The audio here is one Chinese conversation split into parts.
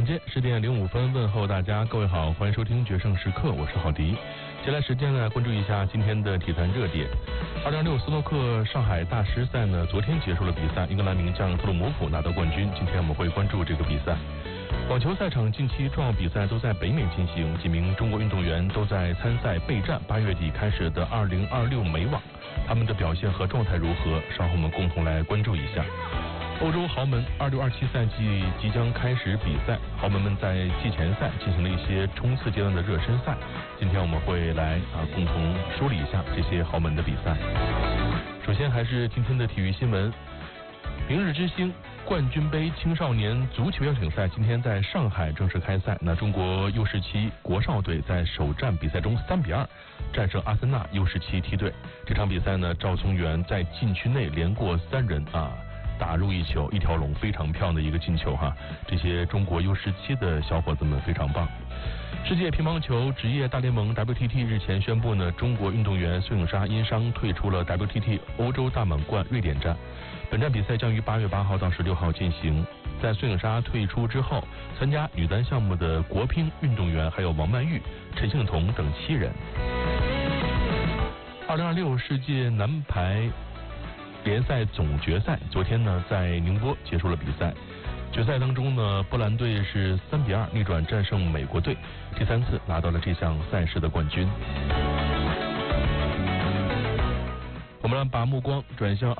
间10:05问候大家，各位好，欢迎收听决胜时刻，我是郝迪。接下来时间呢，关注一下今天的体坛热点。2026斯诺克上海大师赛呢，昨天结束了比赛，英格兰名将特鲁姆普拿到冠军。今天我们会关注这个比赛。网球赛场近期重要比赛都在北美进行，几名中国运动员都在参赛备战8月底开始的2026美网，他们的表现和状态如何？稍后我们共同来关注一下。欧洲豪门26-27赛季即将开始比赛，豪门们在季前赛进行了一些冲刺阶段的热身赛。今天我们会来共同梳理一下这些豪门的比赛。首先还是今天的体育新闻，明日之星冠军杯青少年足球邀请赛今天在上海正式开赛。那中国 U17国少队在首战比赛中3-2战胜阿森纳 U17 梯队。这场比赛呢，赵聪元在禁区内连过3人打入一球一条龙，非常漂亮的一个进球哈！这些中国 U17的小伙子们非常棒。世界乒乓球职业大联盟 WTT 日前宣布呢，中国运动员孙颖莎因伤退出了 WTT 欧洲大满贯瑞典站。本站比赛将于8月8号到16号进行。在孙颖莎退出之后，参加女单项目的国乒运动员还有王曼玉、陈幸同等7人。2026世界男排联赛总决赛昨天呢在宁波结束了比赛。决赛当中呢，波兰队是3-2逆转战胜美国队，第3次拿到了这项赛事的冠军。我们来把目光转向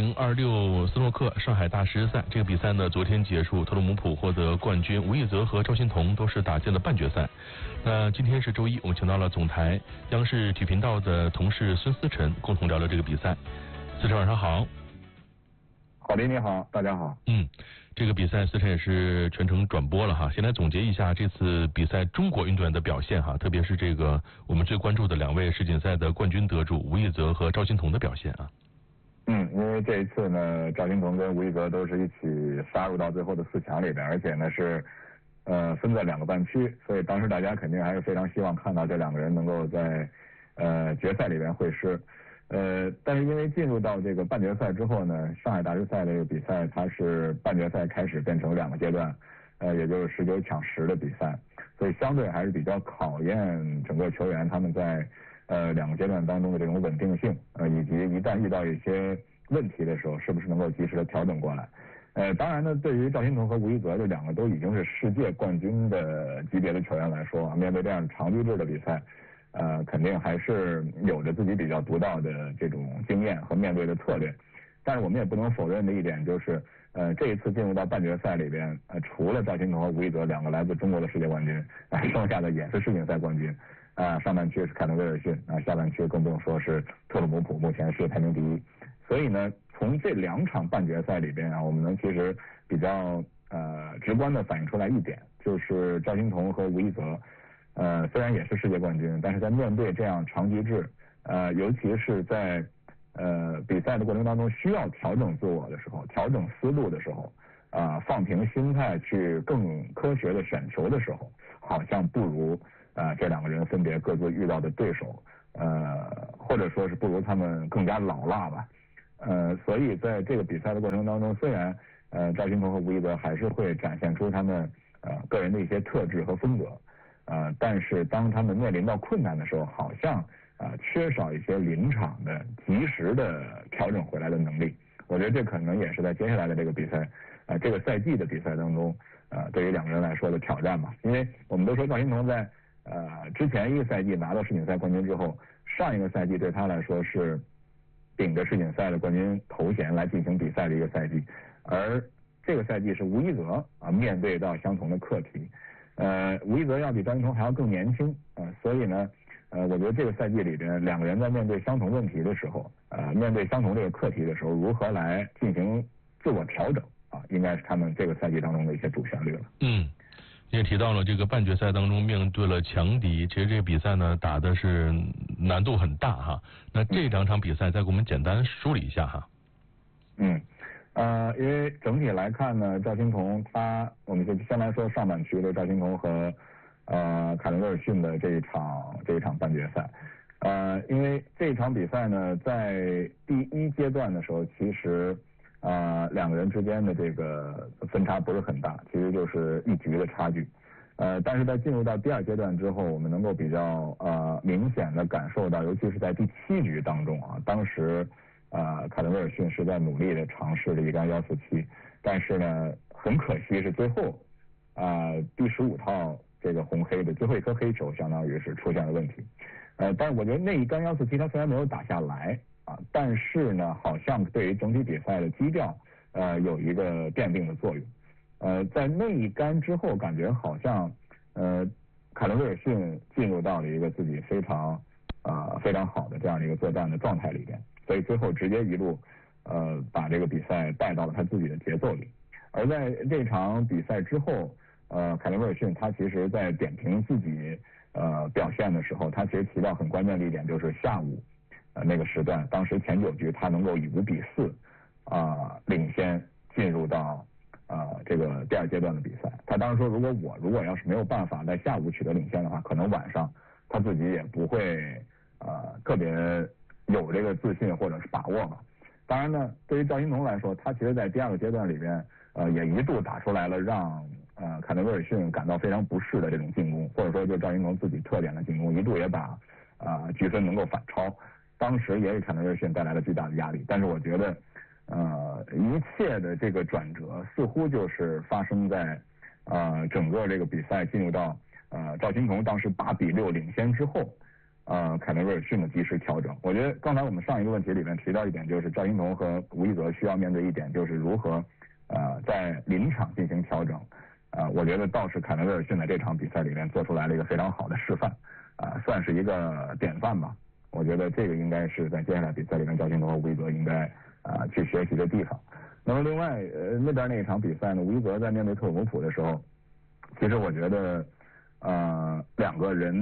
2026斯诺克上海大师赛。这个比赛呢昨天结束，特鲁姆普获得冠军，吴亦泽和赵心童都是打进了半决赛。那今天是周一，我们请到了总台央视体育频道的同事孙思辰，共同聊聊这个比赛。思辰晚上好。 郝林你好，大家好。 这个比赛思辰也是全程转播了哈。先来总结一下这次比赛中国运动员的表现哈，特别是这个我们最关注的2位世锦赛的冠军得主吴亦泽和赵心童的表现啊。 因为这一次呢，赵心童跟吴亦泽都是一起杀入到最后的4强里边，而且呢是分在2个半区，所以当时大家肯定还是非常希望看到这2个人能够在决赛里边会师。但是因为进入到这个半决赛之后呢，上海大师赛的这个比赛它是半决赛开始变成2个阶段，也就是19抢10的比赛，所以相对还是比较考验整个球员他们在2个阶段当中的这种稳定性，以及一旦遇到一些问题的时候，是不是能够及时的调整过来。当然呢，对于赵心童和吴亦泽这2个都已经是世界冠军的级别的球员来说，面对这样长局制的比赛，肯定还是有着自己比较独到的这种经验和面对的策略。但是我们也不能否认的一点就是，这一次进入到半决赛里边，除了赵心童和吴亦泽2个来自中国的世界冠军，剩下的也是世锦赛冠军。上半区是凯文威尔逊，下半区更不用说是特鲁姆普，目前世界排名第1。所以呢，从这2场半决赛里边我们能其实比较直观的反映出来一点，就是赵心童和吴亦泽。虽然也是世界冠军，但是在面对这样长局制，尤其是在比赛的过程当中需要调整自我的时候，调整思路的时候，放平心态去更科学的选球的时候，好像不如这2个人分别各自遇到的对手，或者说是不如他们更加老辣吧。所以在这个比赛的过程当中，虽然赵心童和吴亦泽还是会展现出他们个人的一些特质和风格。但是当他们面临到困难的时候，好像缺少一些临场的及时的调整回来的能力。我觉得这可能也是在接下来的这个比赛这个赛季的比赛当中对于2个人来说的挑战吧。因为我们都说赵心童在之前一个赛季拿到世锦赛冠军之后，上一个赛季对他来说是顶着世锦赛的冠军头衔来进行比赛的一个赛季，而这个赛季是吴亦泽面对到相同的课题。吴亦泽要比赵心童还要更年轻，所以呢，我觉得这个赛季里边2个人在面对相同问题的时候，面对相同这个课题的时候，如何来进行自我调整应该是他们这个赛季当中的一些主旋律了。 你也提到了这个半决赛当中面对了强敌，其实这个比赛呢打的是难度很大哈。那这2场比赛再给我们简单梳理一下哈。 因为整体来看呢，赵心童我们就先来说上半区的赵心童和凯文威尔逊的这一场半决赛。因为这一场比赛呢，在第1阶段的时候，其实两个人之间的这个分差不是很大，其实就是1局的差距。但是在进入到第2阶段之后，我们能够比较明显的感受到，尤其是在第7局当中啊，当时凯伦威尔逊是在努力的尝试着一杆147，但是呢，很可惜是最后第15套这个红黑的最后一颗黑球，相当于是出现了问题。但是我觉得那一杆147它虽然没有打下来但是呢，好像对于整体比赛的基调有一个奠定的作用。在那一杆之后，感觉好像凯伦威尔逊进入到了一个自己非常好的这样的一个作战的状态里边，所以最后直接一路把这个比赛带到了他自己的节奏里。而在这场比赛之后，凯伦威尔逊他其实在点评自己表现的时候，他其实提到很关键的一点，就是下午那个时段，当时前9局他能够以5-4领先进入到这个第2阶段的比赛。他当时说，如果要是没有办法在下午取得领先的话，可能晚上他自己也不会特别有这个自信或者是把握吧。当然呢，对于赵欣彤来说，他其实在第2个阶段里边也一度打出来了让凯伦威尔逊感到非常不适的这种进攻，或者说就赵欣彤自己特点的进攻，一度也把局分能够反超，当时也给凯伦威尔逊带来了巨大的压力。但是我觉得一切的这个转折似乎就是发生在整个这个比赛进入到赵欣彤当时8-6领先之后，凯伦威尔逊的及时调整。我觉得刚才我们上一个问题里面提到一点，就是赵欣彤和吴亦泽需要面对一点，就是如何在临场进行调整。我觉得倒是凯伦威尔逊在这场比赛里面做出来了一个非常好的示范，算是一个典范吧。我觉得这个应该是在接下来比赛里面赵欣彤和吴亦泽应该去学习的地方。那么另外那边那一场比赛呢，吴亦泽在面对特鲁姆普的时候，其实我觉得2个人